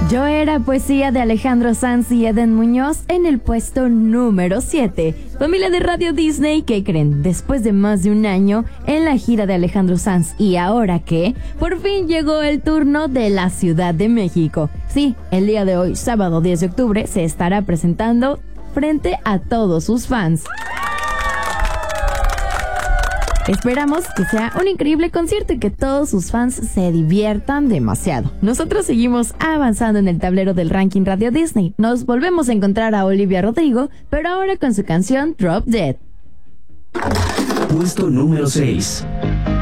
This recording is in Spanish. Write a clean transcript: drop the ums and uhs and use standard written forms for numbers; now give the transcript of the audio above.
Yo era poesía de Alejandro Sanz y Eden Muñoz en el puesto número 7. Familia de Radio Disney, ¿qué creen? Después de más de un año en la gira de Alejandro Sanz, ¿y ahora qué? Por fin llegó el turno de la Ciudad de México. Sí, el día de hoy, sábado 10 de octubre, se estará presentando frente a todos sus fans. Esperamos que sea un increíble concierto y que todos sus fans se diviertan demasiado. Nosotros seguimos avanzando en el tablero del ranking Radio Disney. Nos volvemos a encontrar a Olivia Rodrigo, pero ahora con su canción Drop Dead. Puesto número 6.